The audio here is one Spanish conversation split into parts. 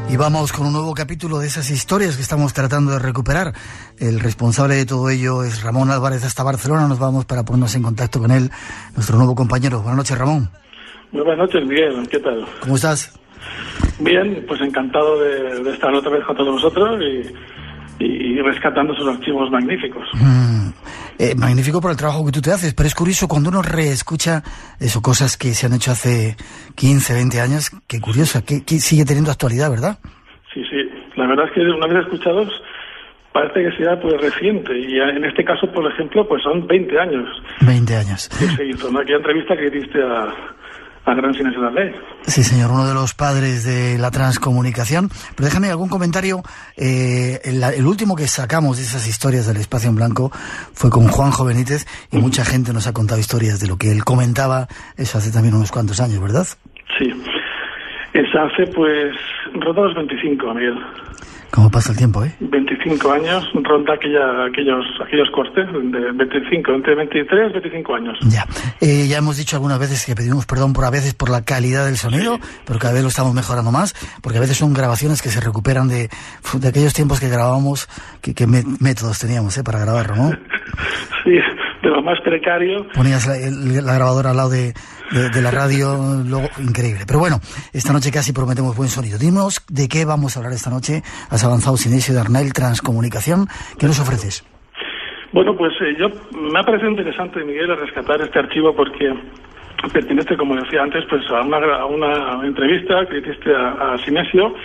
Y vamos con un nuevo capítulo de esas historias que estamos tratando de recuperar. El responsable de todo ello es Ramón Álvarez hasta Barcelona. Nos vamos para ponernos en contacto con él, nuestro nuevo compañero. Buenas noches, Ramón. Muy buenas noches, Miguel. ¿Qué tal? ¿Cómo estás? Bien, pues encantado de estar otra vez con todos vosotros y rescatando esos archivos magníficos. Magnífico por el trabajo que tú te haces, pero es curioso cuando uno reescucha eso, cosas que se han hecho hace 15, 20 años, qué curioso, que sigue teniendo actualidad, ¿verdad? Sí, la verdad es que una vez escuchados parece que sea pues reciente, y en este caso, por ejemplo, pues son 20 años. 20 años. Que se hizo, ¿no? Aquella entrevista que hiciste a Gran Sinesio Darnell. Sí, señor, uno de los padres de la transcomunicación. Pero déjame algún comentario. El último que sacamos de esas historias del Espacio en Blanco fue con Juanjo Benítez, y mucha gente nos ha contado historias de lo que él comentaba, eso hace también unos cuantos años, ¿verdad? Sí, eso hace pues ronda los 25, Miguel. ¿Cómo pasa el tiempo, 25 años, ronda aquellos cortes de 25, entre 23 y 25 años. Ya. Ya hemos dicho algunas veces que pedimos perdón por la calidad del sonido, pero cada vez lo estamos mejorando más, porque a veces son grabaciones que se recuperan de aquellos tiempos que grabábamos, que métodos teníamos para grabarlo, ¿no? Sí, de lo más precario. Ponías la grabadora al lado de la radio, luego, increíble. Pero bueno, esta noche casi prometemos buen sonido. Dinos de qué vamos a hablar esta noche. Has avanzado Sinesio Darnell, transcomunicación. ¿Qué nos ofreces? Bueno, pues me ha parecido interesante, Miguel, rescatar este archivo porque pertenece, como decía antes, pues a una entrevista que hiciste a Sinesio.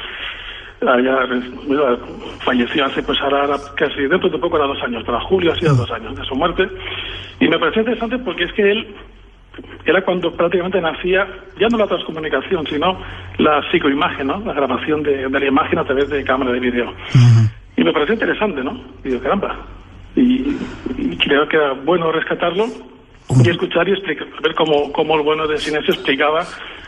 Falleció hace, pues ahora casi dentro de poco, era 2 años, para julio ha sido 2 años de su muerte. Y me pareció interesante porque es que él era cuando prácticamente nacía, ya no la transcomunicación, sino la psicoimagen, ¿no? La grabación de la imagen a través de cámara de vídeo. Y me pareció interesante, ¿no? Y digo, caramba. Y creo que era bueno rescatarlo y escuchar y explicar, ver cómo el bueno de Sinesio explicaba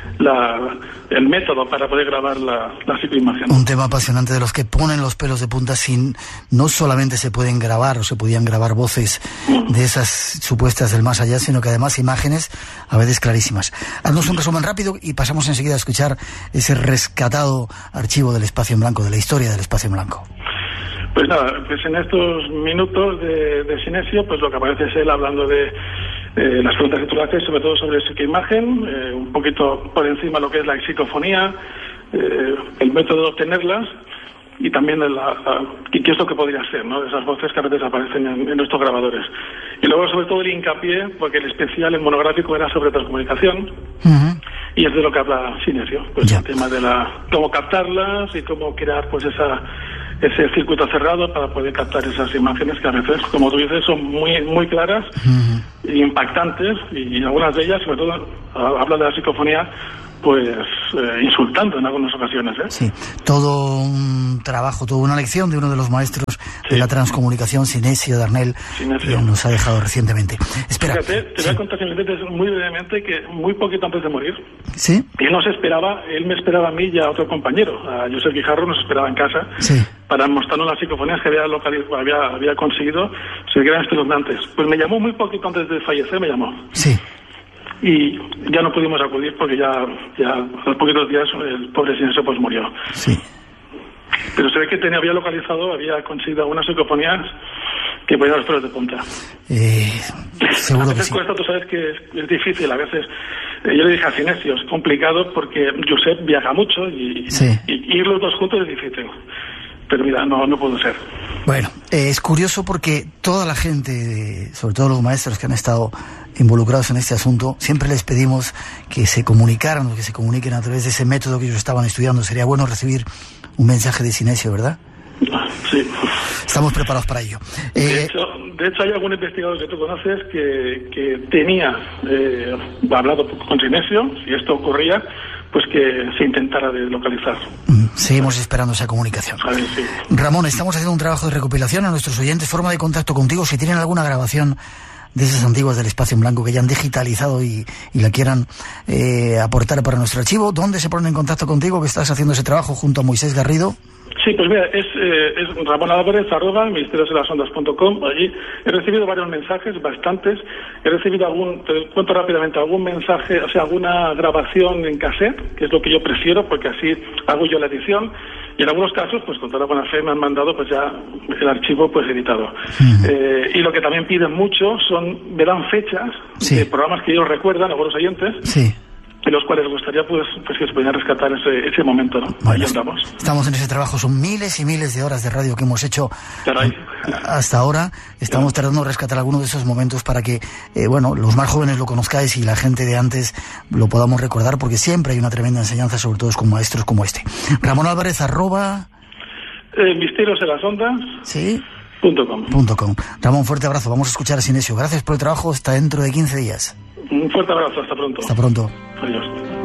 el método para poder grabar la psicoimagen. Un tema apasionante, de los que ponen los pelos de punta. No solamente se pueden grabar o se podían grabar voces de esas supuestas del más allá, sino que además imágenes a veces clarísimas. Haznos un resumen rápido y pasamos enseguida a escuchar ese rescatado archivo del Espacio en Blanco, de la historia del Espacio en Blanco. Pues nada, pues en estos minutos de Sinesio, pues lo que aparece es él hablando de las preguntas que tú haces, sobre todo sobre psicoimagen, un poquito por encima lo que es la psicofonía, el método de obtenerlas, y también qué es lo que podría ser, ¿no? De esas voces que a veces aparecen en nuestros grabadores. Y luego, sobre todo, el hincapié, porque el especial, el monográfico, era sobre transcomunicación, y es de lo que habla Sinesio, pues el tema de cómo captarlas y cómo crear pues ese circuito cerrado para poder captar esas imágenes que a veces, como tú dices, son muy muy claras e impactantes, y algunas de ellas, sobre todo, habla de la psicofonía, pues insultando en algunas ocasiones. Sí, todo un trabajo, toda una lección de uno de los maestros de la transcomunicación, Sinesio Darnell, que nos ha dejado recientemente. Espera. Fíjate, te voy a contar simplemente muy brevemente que muy poquito antes de morir, ¿sí? Él me esperaba a mí y a otro compañero, a Josep Guijarro, nos esperaba en casa, sí, para mostrarnos las psicofonías que había conseguido, que eran espeluznantes. Pues me llamó muy poquito antes de fallecer, me llamó. Sí. Y ya no pudimos acudir porque ya a los poquitos días el pobre Sinesio pues murió. Sí. Pero se ve que había conseguido algunas psicofonías que podían los pelos de punta. Seguro a veces que cuesta, tú sabes que es difícil, a veces. Yo le dije a Sinesio, es complicado porque Josep viaja mucho y ir los dos juntos es difícil. Pero mira, no pudo ser. Bueno, es curioso porque toda la gente, sobre todo los maestros que han estado involucrados en este asunto, siempre les pedimos que se comunicaran o que se comuniquen a través de ese método que ellos estaban estudiando. Sería bueno recibir un mensaje de Sinesio, ¿verdad? Sí. Estamos preparados para ello. De hecho, hay algún investigador que tú conoces que tenía hablado con Sinesio, si esto ocurría, pues que se intentara localizar. Seguimos esperando esa comunicación. Sí. Ramón, estamos haciendo un trabajo de recopilación a nuestros oyentes, forma de contacto contigo, si tienen alguna grabación de esas antiguas del Espacio en Blanco que hayan digitalizado y la quieran aportar para nuestro archivo. ¿Dónde se ponen en contacto contigo, que estás haciendo ese trabajo junto a Moisés Garrido? Sí, pues mira, es Ramón Álvarez, @ministeriosdelasondas.com. Allí he recibido varios mensajes, bastantes. He recibido te cuento rápidamente, algún mensaje, o sea, alguna grabación en cassette, que es lo que yo prefiero, porque así hago yo la edición. Y en algunos casos, pues con toda la buena fe me han mandado pues ya el archivo pues editado. Y lo que también piden mucho me dan fechas de programas que ellos recuerdan, algunos oyentes, en los cuales les gustaría pues que se pudieran rescatar ese momento, ¿no? Bueno, ahí andamos. Estamos en ese trabajo, son miles y miles de horas de radio que hemos hecho hasta ahora. Estamos tratando de rescatar algunos de esos momentos para que, los más jóvenes lo conozcáis y la gente de antes lo podamos recordar, porque siempre hay una tremenda enseñanza, sobre todo con maestros como este. Ramón Álvarez, Misterios en las ondas. Sí. .com. Ramón, fuerte abrazo. Vamos a escuchar a Sinesio. Gracias por el trabajo. Hasta dentro de 15 días. Un fuerte abrazo. Hasta pronto. Hasta pronto. Adiós.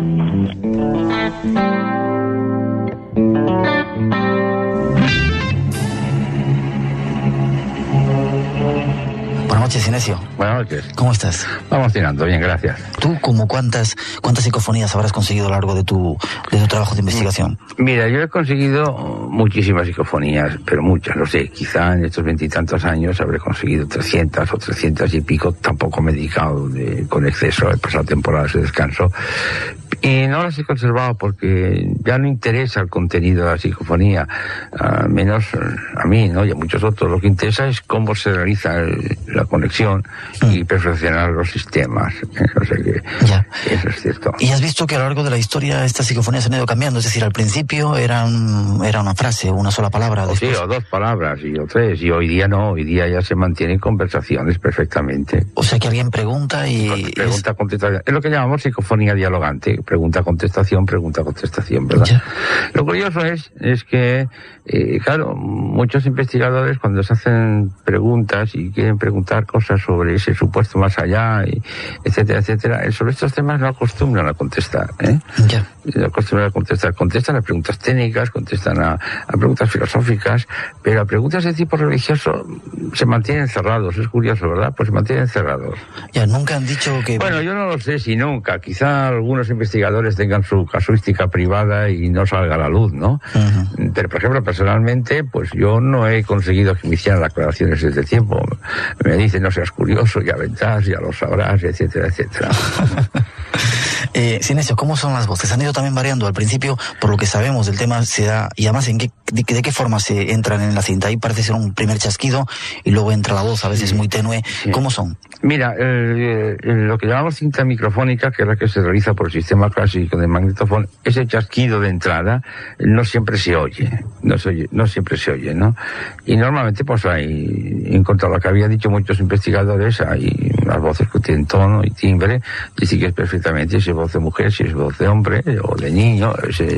Buenas noches, Sinesio. Buenas noches. ¿Cómo estás? Vamos tirando, bien, gracias. ¿Tú como cuántas psicofonías habrás conseguido a lo largo de tu trabajo de investigación? Mira, yo he conseguido muchísimas psicofonías, pero muchas, no sé, quizá en estos 20 y tantos años habré conseguido 300 o 300 y pico. Tampoco me he dedicado con exceso, he pasado temporadas de descanso. Y no las he conservado porque ya no interesa el contenido de la psicofonía, menos a mí, ¿no? Y a muchos otros. Lo que interesa es cómo se realiza la conexión y perfeccionar los sistemas. O sea que eso es cierto. ¿Y has visto que a lo largo de la historia estas psicofonías han ido cambiando? Es decir, al principio era una frase, una sola palabra. Sí, o dos palabras, o tres. Y hoy día no, hoy día ya se mantienen conversaciones perfectamente. O sea que alguien pregunta y... Pregunta, contestación. Es lo que llamamos psicofonía dialogante. Pregunta, contestación, ¿verdad? Ya. Lo curioso es que, claro, muchos investigadores cuando se hacen preguntas y quieren preguntar cosas sobre ese supuesto más allá, etcétera, sobre estos temas no acostumbran a contestar, Ya. No acostumbran a contestar. Contestan a preguntas técnicas, contestan a preguntas filosóficas, pero a preguntas de tipo religioso se mantienen cerrados. Es curioso, ¿verdad? Pues se mantienen cerrados. Ya, nunca han dicho que... Bueno, yo no lo sé si nunca. Quizá algunos investigadores tengan su casuística privada y no salga a la luz, ¿no? Uh-huh. Pero, por ejemplo, personalmente, pues yo no he conseguido que me hicieran aclaraciones desde tiempo. Me dicen, no seas curioso, ya vendrás, ya lo sabrás, etcétera. Sinesio, ¿cómo son las voces? Han ido también variando. Al principio, por lo que sabemos del tema, se da, y además, ¿de qué forma se entran en la cinta? Ahí parece ser un primer chasquido y luego entra la voz, a veces muy tenue. Sí. ¿Cómo son? Mira, lo que llamamos cinta microfónica, que es la que se realiza por el sistema clásico de magnetofón, ese chasquido de entrada no siempre se oye, no siempre se oye, ¿no? Y normalmente, pues hay, en cuanto a lo que habían dicho muchos investigadores, hay unas voces que tienen tono y timbre, y sí que es perfectamente si es voz de mujer, si es voz de hombre o de niño,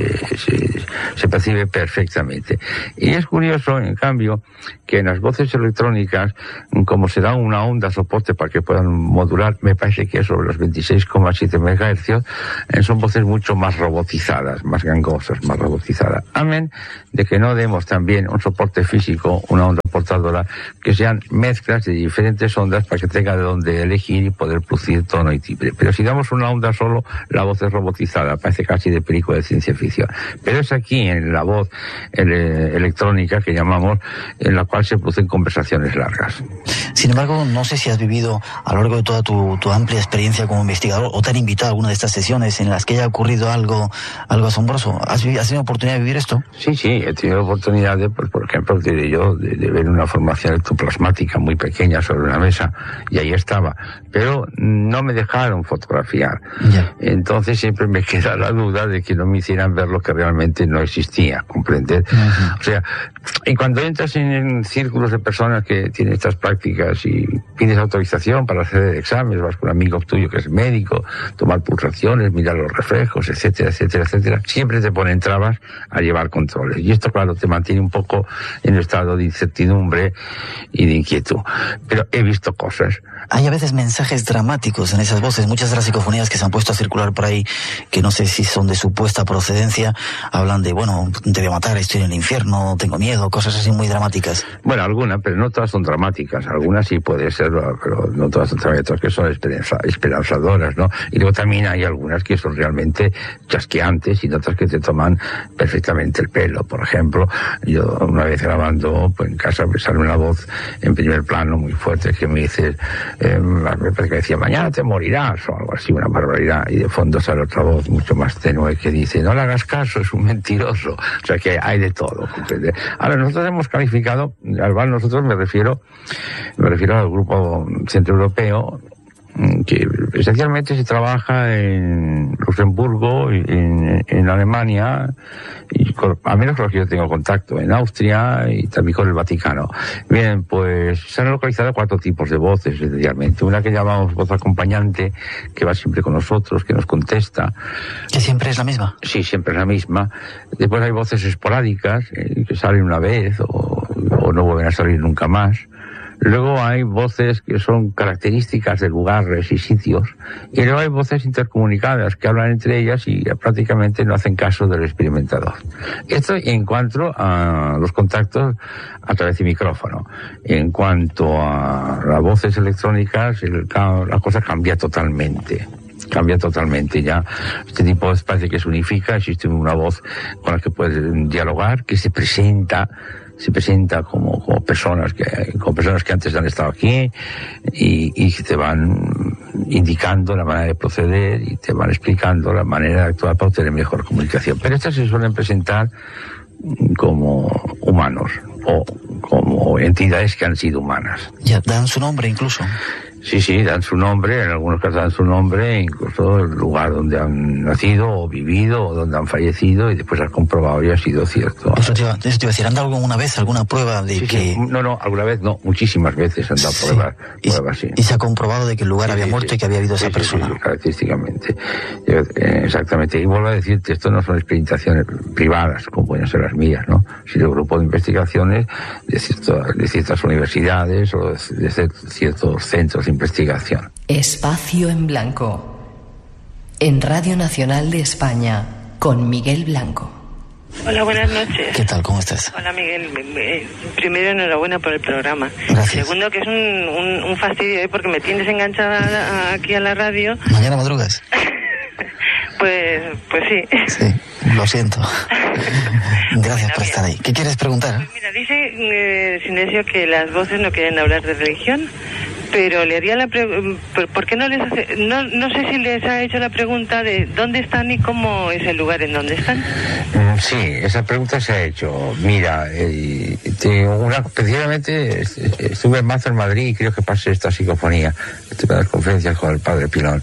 se percibe perfectamente. Y es curioso, en cambio, que en las voces electrónicas, como se da una onda soporte para que puedan modular, me parece que es sobre los 26,7 MHz, son voces mucho más robotizadas, más gangosas, más robotizadas. Amén de que no demos también un soporte físico, una onda portadora, que sean mezclas de diferentes ondas para que tenga de dónde elegir y poder producir tono y timbre. Pero si damos una onda solo, la voz es robotizada, parece casi de película de ciencia ficción. Pero es aquí, en la voz electrónica, que llamamos, en la cual se producen conversaciones largas. Sin embargo, no sé si has vivido a lo largo de toda tu amplia experiencia como investigador, o te han invitado a alguna de estas sesiones en las que haya ocurrido algo asombroso. ¿Has tenido oportunidad de vivir esto? Sí, he tenido oportunidad de, pues, por ejemplo, de ver una formación ectoplasmática muy pequeña sobre una mesa, y ahí estaba, pero no me dejaron fotografiar. Ya. Entonces siempre me queda la duda de que no me hicieran ver lo que realmente no existía, ¿comprender? Uh-huh. O sea, y cuando entras en círculos de personas que tienen estas prácticas y pides autorización para hacer exámenes, vas con un amigo tuyo que es médico, tomar pulsaciones, mirar los reflejos, etcétera, siempre te ponen trabas a llevar controles. Y esto, claro, te mantiene un poco en estado de incertidumbre y de inquietud. Pero he visto cosas. Hay a veces mensajes dramáticos en esas voces. Muchas de las psicofonías que se han puesto a circular por ahí, que no sé si son de supuesta procedencia, hablan de, bueno, te voy a matar, estoy en el infierno, tengo miedo, cosas así muy dramáticas. Bueno, algunas, pero no todas son dramáticas. Algunas sí puede ser, pero no todas son dramáticas, que son esperanzadoras, ¿no? Y luego también hay algunas que son realmente chasqueantes y otras que te toman perfectamente el pelo. Por ejemplo, yo una vez grabando, pues en casa, me sale una voz en primer plano muy fuerte que me dice: me parece que decía, mañana te morirás, o algo así, una barbaridad, y de fondo sale otra voz mucho más tenue que dice, no le hagas caso, es un mentiroso. O sea que hay de todo, ¿comprende? Ahora, nosotros hemos calificado, al nosotros me refiero al grupo centroeuropeo, que esencialmente se trabaja en Luxemburgo, en Alemania, y a menos con los que yo tengo contacto, en Austria y también con el Vaticano. Bien, pues se han localizado 4 tipos de voces, esencialmente. Una que llamamos voz acompañante, que va siempre con nosotros, que nos contesta. ¿Que siempre es la misma? Sí, siempre es la misma. Después hay voces esporádicas, que salen una vez o no vuelven a salir nunca más. Luego hay voces que son características de lugares y sitios, y luego hay voces intercomunicadas que hablan entre ellas y prácticamente no hacen caso del experimentador. Esto en cuanto a los contactos a través de micrófono. En cuanto a las voces electrónicas, la cosa cambia totalmente. Ya este tipo de espacio que se unifica, existe una voz con la que puedes dialogar, que se presenta como personas que antes han estado aquí y te van indicando la manera de proceder y te van explicando la manera de actuar para obtener mejor comunicación. Pero estas se suelen presentar como humanos o como entidades que han sido humanas. Ya dan su nombre incluso. Sí, dan su nombre, en algunos casos dan su nombre, incluso el lugar donde han nacido o vivido o donde han fallecido, y después has comprobado y ha sido cierto. Eso te iba a decir, ¿han dado alguna vez alguna prueba de que...? Sí. No, alguna vez no, muchísimas veces han dado pruebas, sí. ¿Y se ha comprobado de que el lugar había muerto y que había habido esa persona? Sí, característicamente. Exactamente. Y vuelvo a decirte, esto no son experimentaciones privadas, como pueden ser las mías, ¿no? Sino grupo de investigaciones de ciertas universidades o de ciertos centros de investigación. Espacio en Blanco. En Radio Nacional de España, con Miguel Blanco. Hola, buenas noches. ¿Qué tal? ¿Cómo estás? Hola, Miguel. Primero, enhorabuena por el programa. Gracias. Segundo, que es un fastidio hoy porque me tienes enganchada aquí a la radio. ¿Mañana madrugas? Pues sí. Sí, lo siento. Gracias por estar ahí. ¿Qué quieres preguntar? Pues mira, dice Sinesio que las voces no quieren hablar de religión, pero le haría la pregunta, ¿por qué no les hace? No sé si les ha hecho la pregunta de dónde están y cómo es el lugar en donde están. Sí, esa pregunta se ha hecho. Mira, precisamente estuve en marzo en Madrid y creo que pasé esta psicofonía. Estuve en las conferencias con el padre Pilón.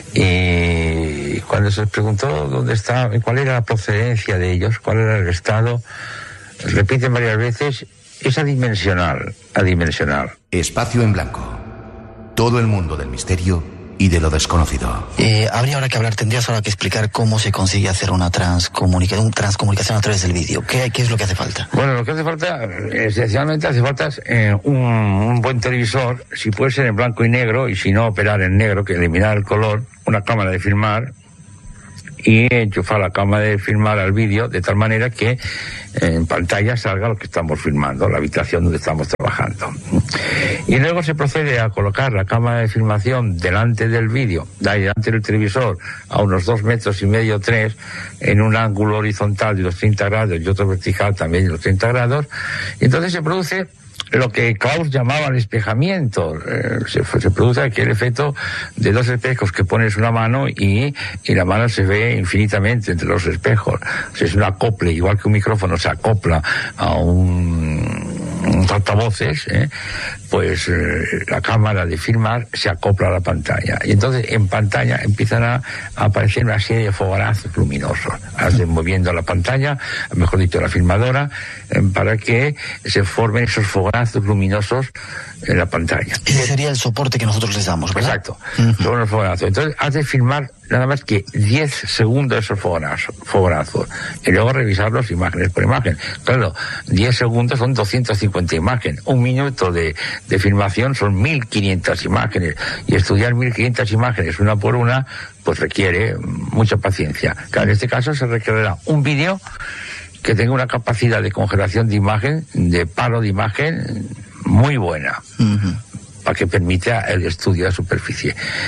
Y cuando se les preguntó dónde está, cuál era la procedencia de ellos, cuál era el estado, repiten varias veces, es adimensional. Espacio en Blanco. Todo el mundo del misterio y de lo desconocido. Habría ahora que hablar, tendrías ahora que explicar cómo se consigue hacer una transcomunicación a través del vídeo. ¿Qué es lo que hace falta? Bueno, lo que hace falta, esencialmente hace falta un buen televisor, si puede ser en blanco y negro, y si no, operar en negro, que eliminar el color, una cámara de filmar, y enchufar la cámara de filmar al vídeo de tal manera que en pantalla salga lo que estamos filmando, la habitación donde estamos trabajando. Y luego se procede a colocar la cámara de filmación delante del vídeo, delante del televisor, a unos 2,5 metros, 3, en un ángulo horizontal de los 30 grados y otro vertical también de los 30 grados. Y entonces se produce lo que Klaus llamaba el espejamiento. Se produce aquel efecto de 2 espejos que pones una mano y la mano se ve infinitamente entre los espejos. O sea, es un acople, igual que un micrófono se acopla a un altavoces, pues la cámara de filmar se acopla a la pantalla. Y entonces en pantalla empiezan a aparecer una serie de fogonazos luminosos. Moviendo la pantalla, mejor dicho la filmadora, para que se formen esos fogonazos luminosos en la pantalla. Ese sería el soporte que nosotros les damos, ¿verdad? Exacto. Son los fogonazos. Entonces has de filmar nada más que 10 segundos esos fogonazos y luego revisarlos imágenes por imagen. Claro, 10 segundos son 250 imágenes. 1 minuto de filmación son 1500 imágenes. Y estudiar 1500 imágenes una por una, pues requiere mucha paciencia. Claro, en este caso se requerirá un vídeo que tenga una capacidad de congelación de imagen, de paro de imagen muy buena, para que permita el estudio de la superficie.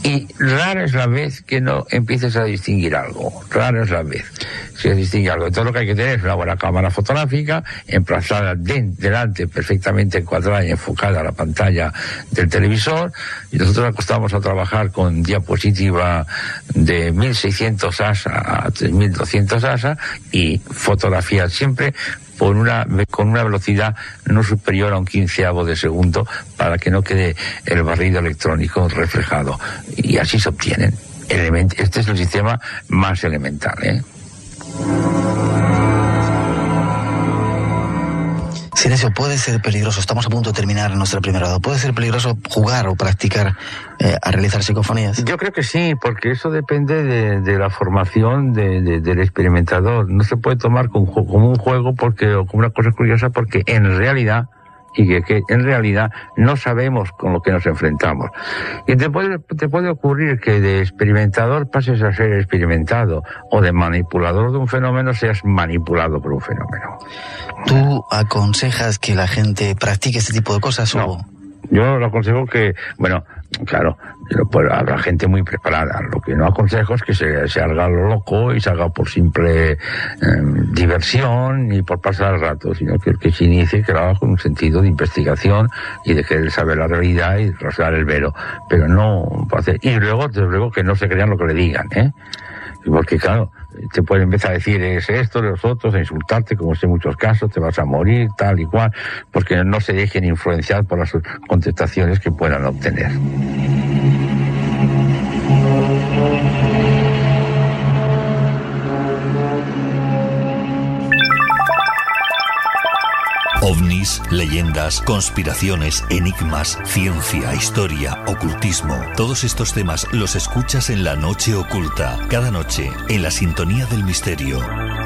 Y rara es la vez que no empieces a distinguir algo. Rara es la vez que se distingue algo. Todo lo que hay que tener es una buena cámara fotográfica, emplazada delante, perfectamente encuadrada y enfocada a la pantalla del televisor. Y nosotros acostumbramos a trabajar con diapositiva de 1600 ASA a 3200 ASA y fotografiar siempre con una velocidad no superior a un 1/15 de segundo para que no quede el barrido electrónico reflejado. Y así se obtienen elementos. Este es el sistema más elemental, ¿eh? Sinesio, puede ser peligroso, estamos a punto de terminar nuestra primera hora, ¿puede ser peligroso jugar o practicar a realizar psicofonías? Yo creo que sí, porque eso depende de la formación del experimentador. No se puede tomar como un juego porque, o como una cosa curiosa, porque en realidad en realidad no sabemos con lo que nos enfrentamos. Y te puede ocurrir que de experimentador pases a ser experimentado, o de manipulador de un fenómeno seas manipulado por un fenómeno. ¿Tú aconsejas que la gente practique este tipo de cosas? No. Yo lo aconsejo que, bueno, claro, pues habrá gente muy preparada. Lo que no aconsejo es que se haga lo loco y se haga por simple diversión y por pasar el rato, sino que el que se inicie que lo haga con un sentido de investigación y de querer saber la realidad y rasgar el velo. Pero no hacer. Y luego, desde luego, que no se crean lo que le digan, ¿eh? Porque claro, te pueden empezar a decir es esto, los otros, a insultarte, como es en muchos casos, te vas a morir, tal y cual, porque no se dejen influenciar por las contestaciones que puedan obtener. OVNIs, leyendas, conspiraciones, enigmas, ciencia, historia, ocultismo. Todos estos temas los escuchas en La Noche Oculta, cada noche, en la sintonía del misterio.